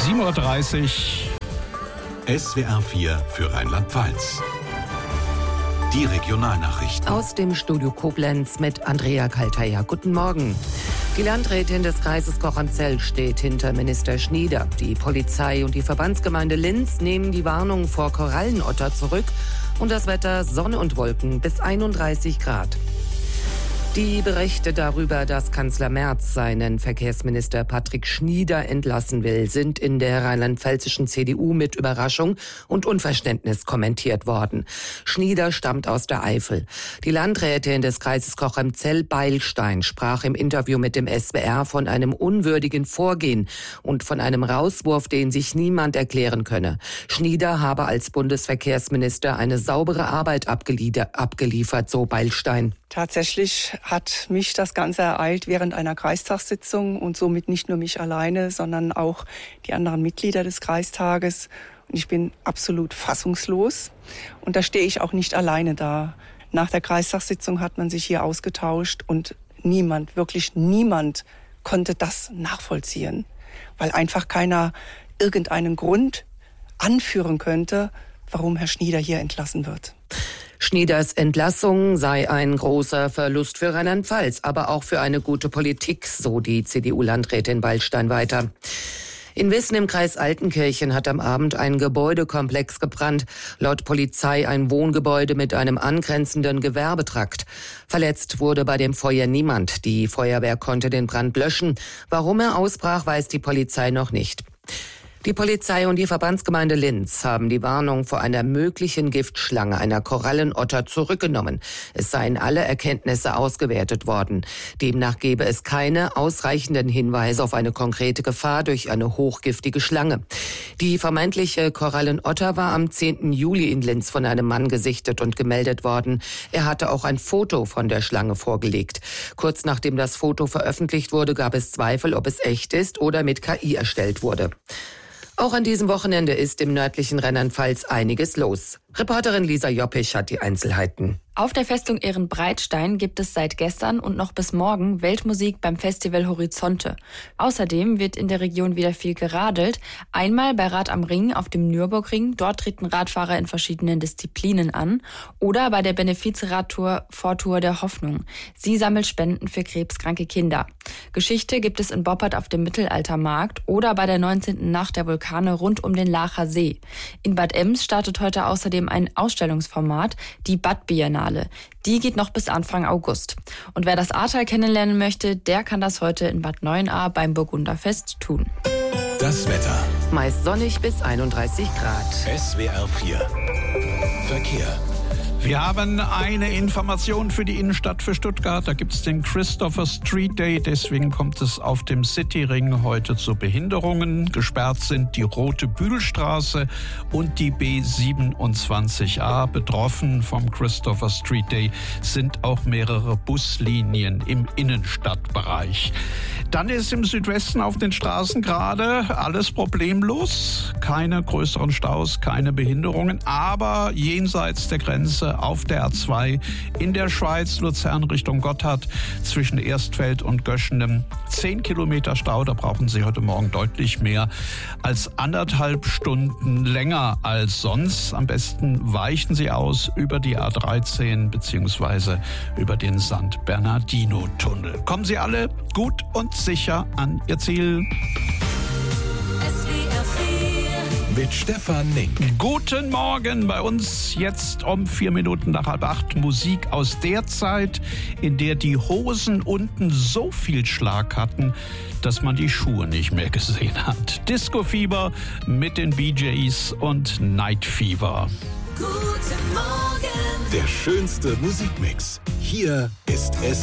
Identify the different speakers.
Speaker 1: 7:30 Uhr.
Speaker 2: SWR 4 für Rheinland-Pfalz. Die Regionalnachrichten.
Speaker 3: Aus dem Studio Koblenz mit Andrea Kalteier. Guten Morgen. Die Landrätin des Kreises Cochem-Zell steht hinter Minister Schnieder. Die Polizei und die Verbandsgemeinde Linz nehmen die Warnung vor Korallenotter zurück. Und das Wetter Sonne und Wolken bis 31 Grad. Die Berichte darüber, dass Kanzler Merz seinen Verkehrsminister Patrick Schnieder entlassen will, sind in der rheinland-pfälzischen CDU mit Überraschung und Unverständnis kommentiert worden. Schnieder stammt aus der Eifel. Die Landrätin des Kreises Cochem-Zell Beilstein sprach im Interview mit dem SWR von einem unwürdigen Vorgehen und von einem Rauswurf, den sich niemand erklären könne. Schnieder habe als Bundesverkehrsminister eine saubere Arbeit abgeliefert, so Beilstein.
Speaker 4: Tatsächlich hat mich das Ganze ereilt während einer Kreistagssitzung und somit nicht nur mich alleine, sondern auch die anderen Mitglieder des Kreistages. Und ich bin absolut fassungslos und da stehe ich auch nicht alleine da. Nach der Kreistagssitzung hat man sich hier ausgetauscht und niemand, wirklich niemand konnte das nachvollziehen, weil einfach keiner irgendeinen Grund anführen könnte, warum Herr Schnieder hier entlassen wird.
Speaker 3: Schnieders Entlassung sei ein großer Verlust für Rheinland-Pfalz, aber auch für eine gute Politik, so die CDU-Landrätin Beilstein weiter. In Wissen im Kreis Altenkirchen hat am Abend ein Gebäudekomplex gebrannt. Laut Polizei ein Wohngebäude mit einem angrenzenden Gewerbetrakt. Verletzt wurde bei dem Feuer niemand. Die Feuerwehr konnte den Brand löschen. Warum er ausbrach, weiß die Polizei noch nicht. Die Polizei und die Verbandsgemeinde Linz haben die Warnung vor einer möglichen Giftschlange, einer Korallenotter, zurückgenommen. Es seien alle Erkenntnisse ausgewertet worden. Demnach gebe es keine ausreichenden Hinweise auf eine konkrete Gefahr durch eine hochgiftige Schlange. Die vermeintliche Korallenotter war am 10. Juli in Linz von einem Mann gesichtet und gemeldet worden. Er hatte auch ein Foto von der Schlange vorgelegt. Kurz nachdem das Foto veröffentlicht wurde, gab es Zweifel, ob es echt ist oder mit KI erstellt wurde. Auch an diesem Wochenende ist im nördlichen Rheinland-Pfalz einiges los. Reporterin Lisa Joppich hat die Einzelheiten.
Speaker 5: Auf der Festung Ehrenbreitstein gibt es seit gestern und noch bis morgen Weltmusik beim Festival Horizonte. Außerdem wird in der Region wieder viel geradelt. Einmal bei Rad am Ring auf dem Nürburgring. Dort treten Radfahrer in verschiedenen Disziplinen an. Oder bei der Benefizradtour Vortour der Hoffnung. Sie sammelt Spenden für krebskranke Kinder. Geschichte gibt es in Boppard auf dem Mittelaltermarkt oder bei der 19. Nacht der Vulkane rund um den Laacher See. In Bad Ems startet heute außerdem ein Ausstellungsformat, die Bad Biennale. Die geht noch bis Anfang August. Und wer das Ahrtal kennenlernen möchte, der kann das heute in Bad Neuenahr beim Burgunderfest tun.
Speaker 2: Das Wetter.
Speaker 3: Meist sonnig bis 31 Grad.
Speaker 2: SWR 4 Verkehr.
Speaker 1: Wir haben eine Information für die Innenstadt für Stuttgart. Da gibt es den Christopher Street Day. Deswegen kommt es auf dem Cityring heute zu Behinderungen. Gesperrt sind die Rote Bühlstraße und die B27a. Betroffen vom Christopher Street Day sind auch mehrere Buslinien im Innenstadtbereich. Dann ist im Südwesten auf den Straßen gerade alles problemlos. Keine größeren Staus, keine Behinderungen. Aber jenseits der Grenze auf der A2 in der Schweiz, Luzern Richtung Gotthard, zwischen Erstfeld und Göschenem 10 Kilometer Stau. Da brauchen Sie heute Morgen deutlich mehr als 1,5 Stunden länger als sonst. Am besten weichen Sie aus über die A13 bzw. über den St. Bernardino-Tunnel. Kommen Sie alle gut und sicher an Ihr Ziel.
Speaker 2: Mit Stefan Nink.
Speaker 1: Guten Morgen, bei uns jetzt um 4 Minuten nach 7:30 Musik aus der Zeit, in der die Hosen unten so viel Schlag hatten, dass man die Schuhe nicht mehr gesehen hat. Disco Fieber mit den BJs und Night Fever.
Speaker 2: Guten Morgen. Der schönste Musikmix. Hier ist